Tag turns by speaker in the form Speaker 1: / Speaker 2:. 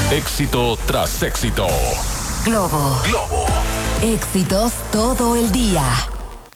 Speaker 1: Éxito tras éxito.
Speaker 2: Globo.
Speaker 1: Globo.
Speaker 2: Éxitos todo el día.